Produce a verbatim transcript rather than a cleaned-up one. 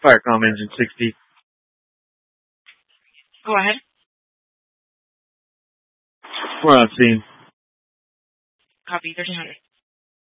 Firecom engine sixty. Go ahead. We're on scene. Copy, thirteen hundred.